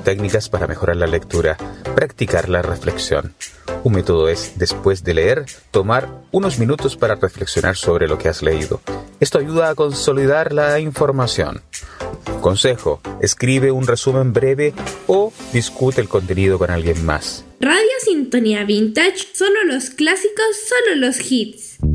técnicas para mejorar la lectura. Practicar la reflexión. Un método es, después de leer, tomar unos minutos para reflexionar sobre lo que has leído. Esto ayuda a consolidar la información. Consejo: escribe un resumen breve o discute el contenido con alguien más. Radio Sintonía Vintage, solo los clásicos, solo los hits.